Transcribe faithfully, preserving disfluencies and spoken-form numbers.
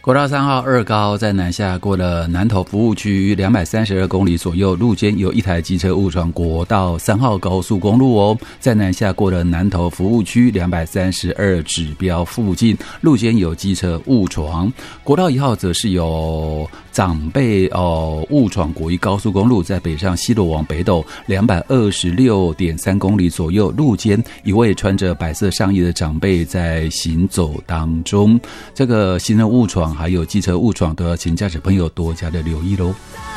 国道三号二高在南下过了南投服务区两百三十二公里左右，路肩有一台机车误闯国道三号高速公路哦，在南下过了南投服务区两百三十二指标附近，路肩有机车误闯。国道一号则是有长辈哦误闯国一高速公路，在北上西螺往北斗两百二十六点三公里左右，路肩一位穿着白色上衣的长辈在行走当中。这个行人误闯还有机车误闯都要请驾驶朋友多加的留意咯。